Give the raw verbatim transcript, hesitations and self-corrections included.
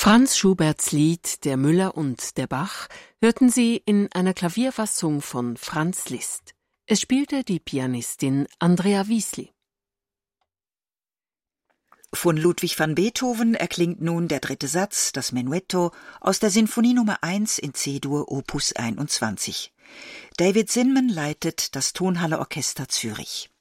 Franz Schuberts Lied »Der Müller und der Bach« hörten Sie in einer Klavierfassung von Franz Liszt. Es spielte die Pianistin Andrea Wiesli. Von Ludwig van Beethoven erklingt nun der dritte Satz, das Menuetto, aus der Sinfonie Nummer eins in C-Dur Opus einundzwanzig. David Zinman leitet das Tonhalle Orchester Zürich.